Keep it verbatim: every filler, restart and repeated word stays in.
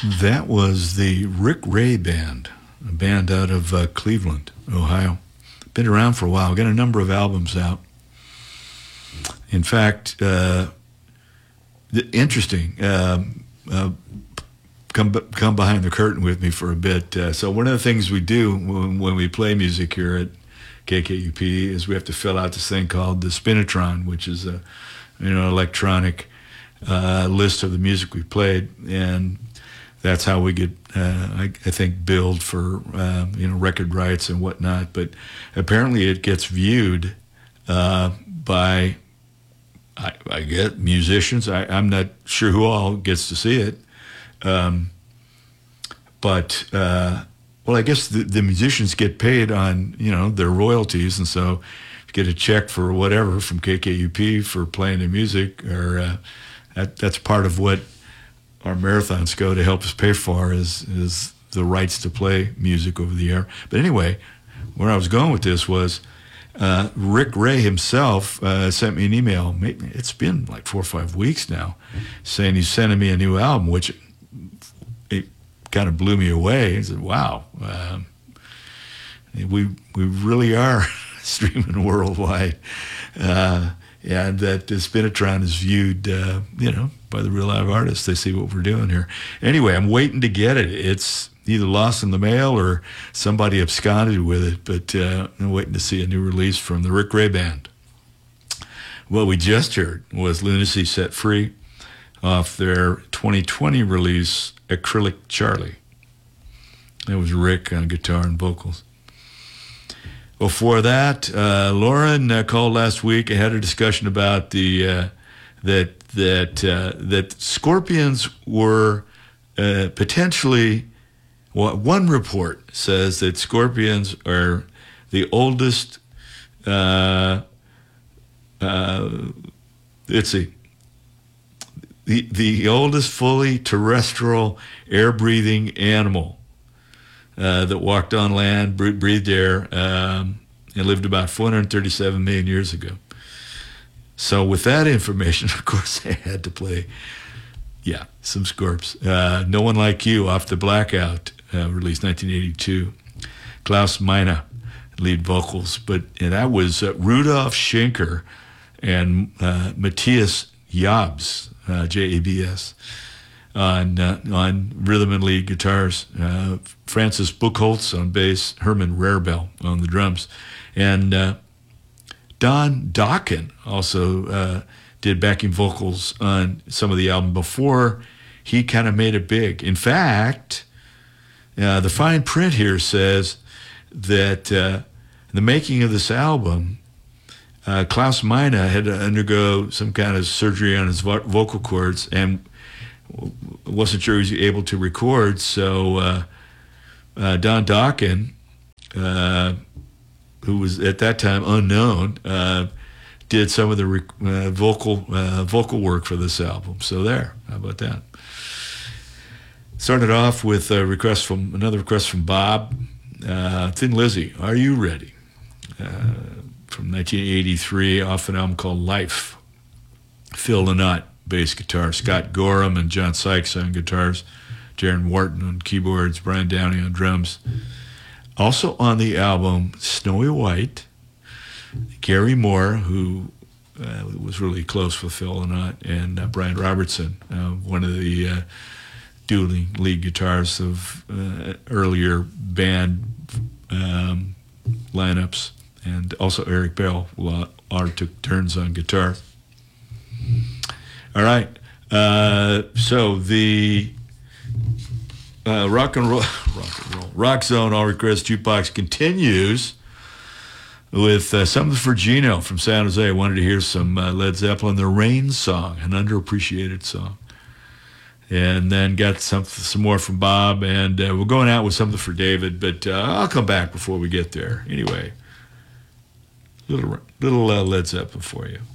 That was the Rick Ray Band, a band out of uh, Cleveland, Ohio. Been around for a while. Got a number of albums out. In fact, uh, interesting. Uh, uh, come come behind the curtain with me for a bit. Uh, so one of the things we do when, when we play music here at K K U P is we have to fill out this thing called the Spinitron, which is a you know electronic uh, list of the music we played, and that's how we get, uh, I, I think, billed for uh, you know record rights and whatnot. But apparently, it gets viewed uh, by, I, I get musicians. I, I'm not sure who all gets to see it, um, but uh, well, I guess the, the musicians get paid on you know their royalties, and so if you get a check for whatever from K K U P for playing the music, or uh, that, that's part of what our marathons go to help us pay for is is the rights to play music over the air. But anyway, where I was going with this was uh, Rick Ray himself uh, sent me an email. Maybe it's been like four or five weeks now, saying he's sending me a new album, which it kind of blew me away. He said, "Wow, um, we we really are streaming worldwide." Uh, and that the Spinitron is viewed, uh, you know, by the real live artists. They see what we're doing here. Anyway, I'm waiting to get it. It's either lost in the mail or somebody absconded with it, but uh, I'm waiting to see a new release from the Rick Ray Band. What we just heard was Lunacy Set Free off their twenty twenty release, Acrylic Charlie. That was Rick on guitar and vocals. Before that, uh, Lauren uh, called last week and had a discussion about the uh, that that uh, that Scorpions were uh, potentially. Well, one report says that Scorpions are the oldest. Uh, uh, let's see. The the oldest fully terrestrial air-breathing animal uh, that walked on land, breathed air, um, and lived about four hundred thirty-seven million years ago. So with that information, of course, they had to play, yeah, some Scorps. Uh, No One Like You off the Blackout, uh, released nineteen eighty-two. Klaus Meine, lead vocals. But and that was uh, Rudolf Schenker and uh, Matthias Jabs, uh, J A B S, on uh, on rhythm and lead guitars. Uh, Francis Buchholz on bass, Herman Rarebell on the drums. And uh, Don Dokken also uh, did backing vocals on some of the album before he kind of made it big. In fact, uh, the fine print here says that uh, the making of this album, uh, Klaus Meine had to undergo some kind of surgery on his vo- vocal cords and wasn't sure he was able to record, so uh, uh, Don Dokken, uh, who was at that time unknown, uh, did some of the rec- uh, vocal uh, vocal work for this album. So there, how about that? Started off with a request from another request from Bob, uh, Thin Lizzy, Are You Ready? Uh, from nineteen eighty-three, off an album called Life. Phil Lynott, bass guitar, Scott Gorham and John Sykes on guitars, Jaron Wharton on keyboards, Brian Downey on drums. Also on the album, Snowy White, Gary Moore, who uh, was really close with Phil Lynott, and uh, Brian Robertson, uh, one of the uh, dueling lead guitarists of uh, earlier band um, lineups, and also Eric Bell, who uh, took turns on guitar. All right, uh, so the uh, rock and roll, rock and roll, Rock Zone All Request Jukebox continues with uh, something for Gino from San Jose. I wanted to hear some uh, Led Zeppelin, The Rain Song, an underappreciated song. And then got some some more from Bob, and uh, we're going out with something for David, but uh, I'll come back before we get there. Anyway, little little uh, Led Zeppelin for you.